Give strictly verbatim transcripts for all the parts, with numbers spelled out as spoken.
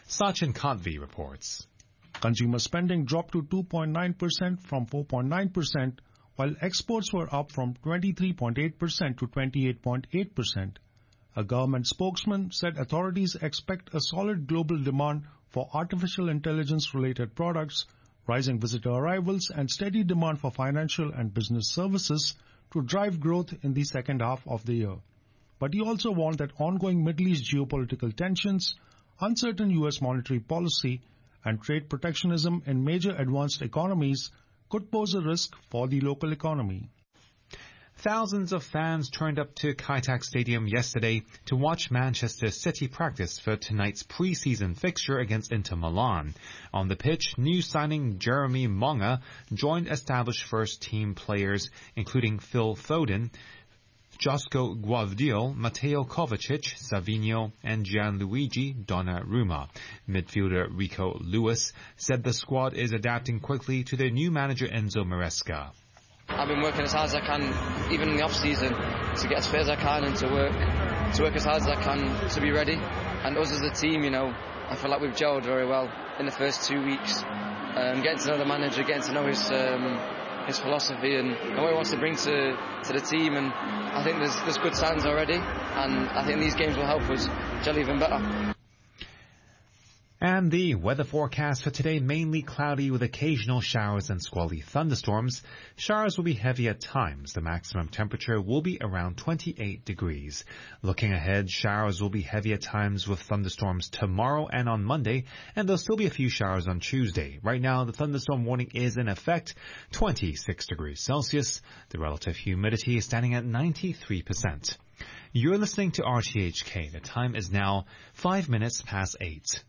Sachin Kantvi reports. Consumer spending dropped to two point nine percent from four point nine percent, while exports were up from twenty-three point eight percent to twenty-eight point eight percent. A government spokesman said authorities expect a solid global demand for artificial intelligence-related products, rising visitor arrivals, and steady demand for financial and business services to drive growth in the second half of the year. But he also warned that ongoing Middle East geopolitical tensions, uncertain U S monetary policy, and trade protectionism in major advanced economies could pose a risk for the local economy. Thousands of fans turned up to Kai Tak Stadium yesterday to watch Manchester City practice for tonight's pre-season fixture against Inter Milan. On the pitch, new signing Jeremy Monga joined established first-team players including Phil Foden, Josko Gvardiol, Matteo Kovacic, Savinho, and Gianluigi Donnarumma. Midfielder Rico Lewis said the squad is adapting quickly to their new manager Enzo Maresca. I've been working as hard as I can, even in the off-season, to get as fit as I can and to work to work as hard as I can to be ready. And us as a team, you know, I feel like we've gelled very well in the first two weeks. Um, getting to know the manager, getting to know his um, his philosophy and, and what he wants to bring to, to the team. And I think there's, there's good signs already. And I think these games will help us gel even better. And the weather forecast for today, mainly cloudy with occasional showers and squally thunderstorms. Showers will be heavy at times. The maximum temperature will be around twenty-eight degrees. Looking ahead, showers will be heavy at times with thunderstorms tomorrow and on Monday, and there'll still be a few showers on Tuesday. Right now, the thunderstorm warning is in effect, twenty-six degrees Celsius. The relative humidity is standing at ninety-three percent. You're listening to R T H K. The time is now five minutes past eight.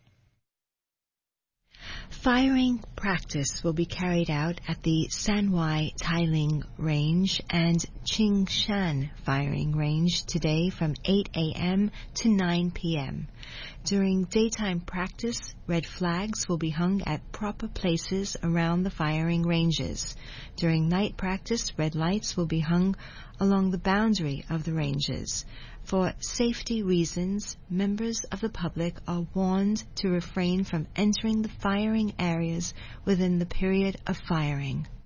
Firing practice will be carried out at the Sanwai Tailing Range and Qingshan Firing Range today from eight a.m. to nine p.m. During daytime practice, red flags will be hung at proper places around the firing ranges. During night practice, red lights will be hung along the boundary of the ranges. For safety reasons, members of the public are warned to refrain from entering the firing areas within the period of firing.